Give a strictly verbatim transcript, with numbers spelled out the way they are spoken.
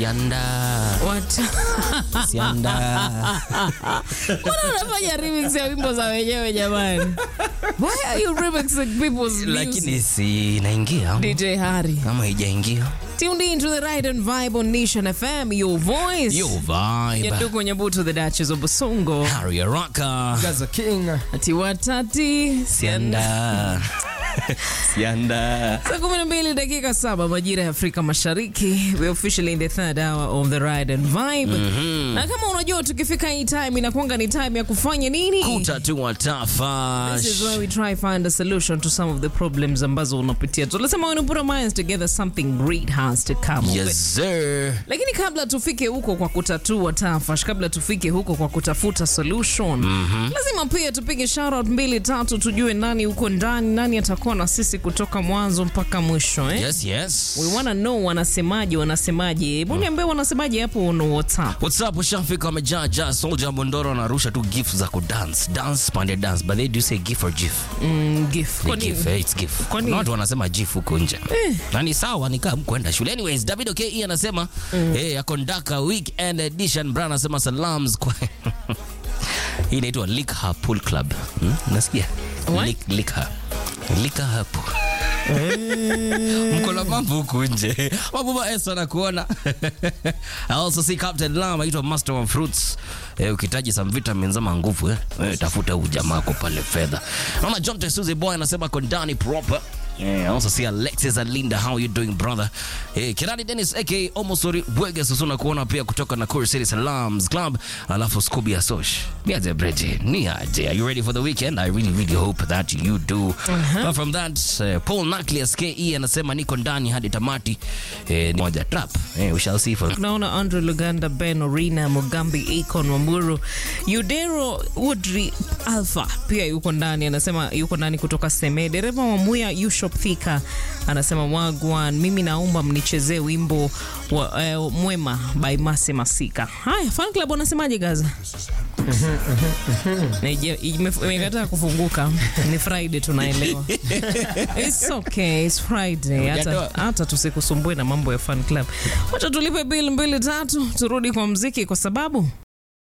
Sianda. What? Sianda. Mbona unafanya remix ya wimbo za wenyewe jamani? Why are you remixing people's music? Lakini si inaingia. D J Harry. Kama haijaingia. Tuned in to the Ride and Vibe on Nation F M, your voice. Your vibe. Yaduko Nyabuto, the Duchess of Basongo. Harry Araka. Gaza King. Ati watati. Sianda. Sianda. Saa kumi na mbili dakika saba majira ya Afrika Mashariki. We officially in the third hour of the Ride and Vibe. Mm-hmm. Na kama unajua tukifika hii time inakuanga ni time ya kufanya nini? Kutatua tafash. This is where we try find a solution to some of the problems ambazo unapitia. Tulisema when you put our minds together something great has to come of it. Yes sir. Lakini kabla tufike huko kwa kutatua tafash, kabla tufike huko kwa kutafuta solution, mm-hmm. lazima pia tupige shout out mbili tatu tujue nani huko ndani, nani atakuwa na sisi kutoka mwanzo mpaka mwisho eh? Yes, yes. We wanna know wanasemaje, wanasemaje. Hebu niambie wanasemaje hapo on WhatsApp. WhatsApp ushafika wamejaa jaa. Soldier Mondoro anarusha tu gifts za kudance. Dance pande dance. But they do say gif or gif. Mm, gif. Ni gif, eh, it's gif. Kuna watu wanasema gif huko nje. Eh. Na ni sawa ni kama kwenda shule. Anyways, David O K E anasema mm. eh ya Kondaka weekend edition. Brian anasema salams kwa hii inaitwa Likha Pool Club. Hmm? Unasikia? Lik, Likha. Lika hapo. Mkola mambo huku nje. Mabuba Esther na kuona. I also see Captain Lam aitwa Master of Fruits. Eh, ukitaji some vitamins ama nguvu eh, eh tafuta huyu jamaa kwa pale fedha. Naona John Tesuze boy anasema Kondani proper. Yeah, I also see Alexis Alinda, how you doing brother? Hey, Kirani Dennis aka Omosori Bwege susuna kuona pia kutoka Nakuru City Salams Club, alafu Scooby Asosh. Niaje Brady, niaje. Are you ready for the weekend? I really really hope that you do. Uh-huh. But from that, uh, Paul Nucleus K E anasema niko ndani hadi tamati. Eh, ni moja trap. Eh, we shall see for. Naona Andre Luganda, Ben Orina, Mugambi, Akon Wamburu, Yudero Woodri Alpha pia yuko ndani, anasema yuko ndani kutoka Seme. Dereva wa Muya Yushop Thika anasema wagwan, mimi naomba mnichezee wimbo wa uh, Mwema by Mase Masika. Haya, fan club wanasemaje Gaza? Nije imekataa kufunguka. Ni Friday tunaelewa. It's okay, it's Friday. Hata hata tusikusumbue na mambo ya fan club. Wacha tulipe bill mbili tatu turudi kwa muziki kwa sababu